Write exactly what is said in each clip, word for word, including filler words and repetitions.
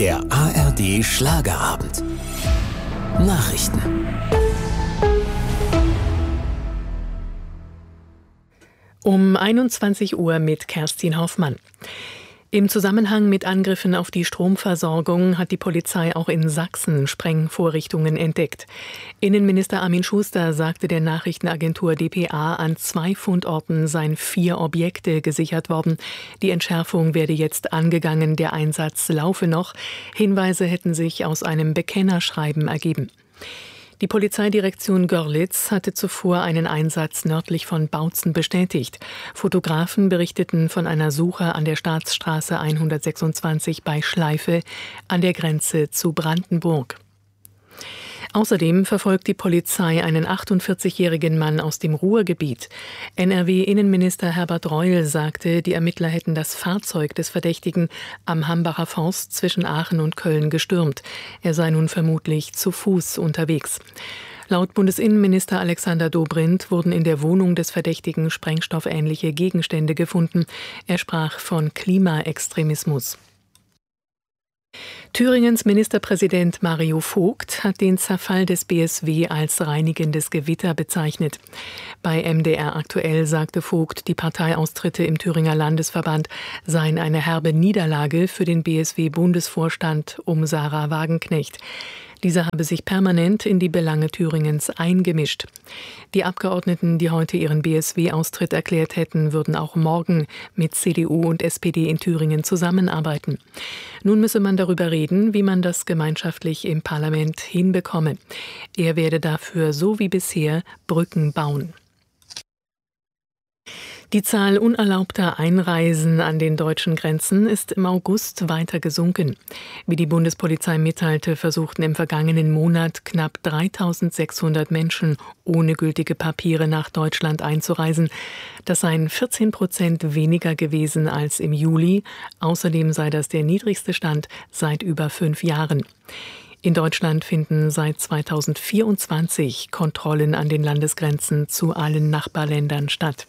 Der A R D Schlagerabend. Nachrichten. Um einundzwanzig Uhr mit Kerstin Hoffmann. Im Zusammenhang mit Angriffen auf die Stromversorgung hat die Polizei auch in Sachsen Sprengvorrichtungen entdeckt. Innenminister Armin Schuster sagte der Nachrichtenagentur D P A, an zwei Fundorten seien vier Objekte gesichert worden. Die Entschärfung werde jetzt angegangen, der Einsatz laufe noch. Hinweise hätten sich aus einem Bekennerschreiben ergeben. Die Polizeidirektion Görlitz hatte zuvor einen Einsatz nördlich von Bautzen bestätigt. Fotografen berichteten von einer Suche an der Staatsstraße hundertsechsundzwanzig bei Schleife an der Grenze zu Brandenburg. Außerdem verfolgt die Polizei einen achtundvierzigjährigen Mann aus dem Ruhrgebiet. N R W-Innenminister Herbert Reul sagte, die Ermittler hätten das Fahrzeug des Verdächtigen am Hambacher Forst zwischen Aachen und Köln gestürmt. Er sei nun vermutlich zu Fuß unterwegs. Laut Bundesinnenminister Alexander Dobrindt wurden in der Wohnung des Verdächtigen sprengstoffähnliche Gegenstände gefunden. Er sprach von Klimaextremismus. Thüringens Ministerpräsident Mario Vogt hat den Zerfall des B S W als reinigendes Gewitter bezeichnet. Bei M D R aktuell sagte Vogt, die Parteiaustritte im Thüringer Landesverband seien eine herbe Niederlage für den B S W-Bundesvorstand um Sarah Wagenknecht. Dieser habe sich permanent in die Belange Thüringens eingemischt. Die Abgeordneten, die heute ihren B S W-Austritt erklärt hätten, würden auch morgen mit C D U und S P D in Thüringen zusammenarbeiten. Nun müsse man darüber reden, wie man das gemeinschaftlich im Parlament hinbekomme. Er werde dafür so wie bisher Brücken bauen. Die Zahl unerlaubter Einreisen an den deutschen Grenzen ist im August weiter gesunken. Wie die Bundespolizei mitteilte, versuchten im vergangenen Monat knapp dreitausendsechshundert Menschen ohne gültige Papiere nach Deutschland einzureisen. Das seien vierzehn Prozent weniger gewesen als im Juli. Außerdem sei das der niedrigste Stand seit über fünf Jahren. In Deutschland finden seit zweitausendvierundzwanzig Kontrollen an den Landesgrenzen zu allen Nachbarländern statt.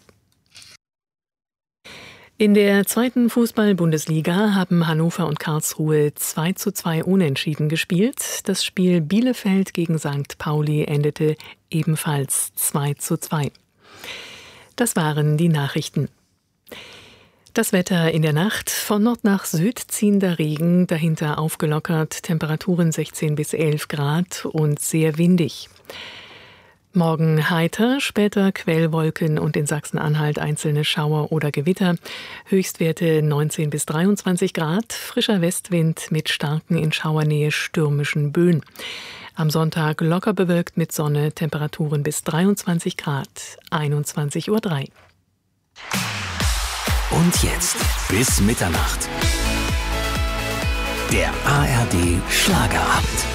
In der zweiten Fußball-Bundesliga haben Hannover und Karlsruhe zwei zu zwei unentschieden gespielt. Das Spiel Bielefeld gegen Sankt Pauli endete ebenfalls zwei zu zwei. Das waren die Nachrichten. Das Wetter in der Nacht: von Nord nach Süd ziehender Regen, dahinter aufgelockert, Temperaturen sechzehn bis elf Grad und sehr windig. Morgen heiter, später Quellwolken und in Sachsen-Anhalt einzelne Schauer oder Gewitter. Höchstwerte neunzehn bis dreiundzwanzig Grad, frischer Westwind mit starken, in Schauernähe stürmischen Böen. Am Sonntag locker bewölkt mit Sonne, Temperaturen bis dreiundzwanzig Grad, einundzwanzig Uhr drei. Und jetzt bis Mitternacht. Der A R D Schlagerabend.